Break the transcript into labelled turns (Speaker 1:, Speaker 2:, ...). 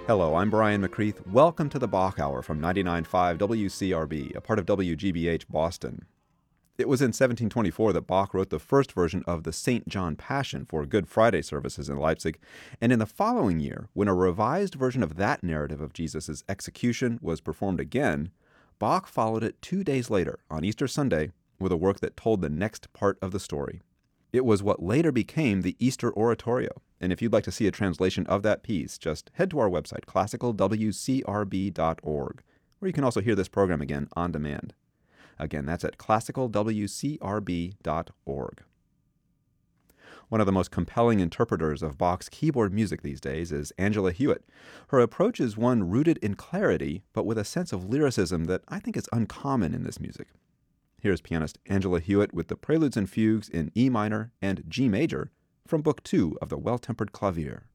Speaker 1: Hello, I'm Brian McCreath. Welcome to the Bach Hour from 99.5 WCRB, a part of WGBH Boston. It was in 1724 that Bach wrote the first version of the St. John Passion for Good Friday services in Leipzig, and in the following year, when a revised version of that narrative of Jesus' execution was performed again, Bach followed it 2 days later, on Easter Sunday, with a work that told the next part of the story. It was what later became the Easter Oratorio, and if you'd like to see a translation of that piece, just head to our website, classicalwcrb.org, where you can also hear this program again on demand. Again, that's at classicalwcrb.org. One of the most compelling interpreters of Bach's keyboard music these days is Angela Hewitt. Her approach is one rooted in clarity, but with a sense of lyricism that I think is uncommon in this music. Here's pianist Angela Hewitt with the Preludes and Fugues in E minor and G major from Book 2 of the Well-Tempered Clavier.